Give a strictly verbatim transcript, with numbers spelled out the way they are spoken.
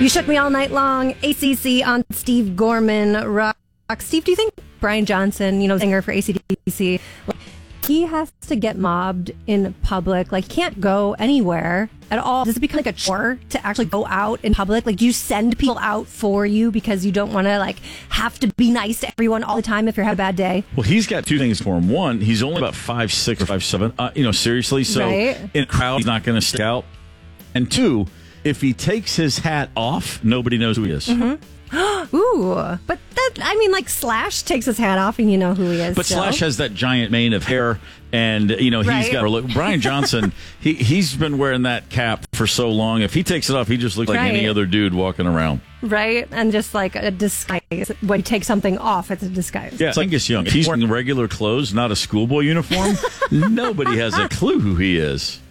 You Shook Me All Night Long, A C C on Steve Gorman Rock. Steve, do you think Brian Johnson, you know, singer for A C D C, like, he has to get mobbed in public? Like, he can't go anywhere at all. Does it become like a chore to actually go out in public? Like, do you send people out for you because you don't want to, like, have to be nice to everyone all the time if you're having a bad day? Well, he's got two things for him. One, he's only about five six or five seven. Uh, you know, seriously. So Right. in a crowd, he's not going to stick out. And two, if he takes his hat off, nobody knows who he is. Mm-hmm. Ooh, but that, I mean, like, Slash takes his hat off and you know who he is. But still. Slash has that giant mane of hair, and, you know, he's Right. got a look. Brian Johnson, he, he's been wearing that cap for so long. If he takes it off, he just looks like Right. any other dude walking around. Right? And just like a disguise. When you take something off, it's a disguise. Yeah, it's like Angus Young. If he's wearing regular clothes, not a schoolboy uniform, nobody has a clue who he is.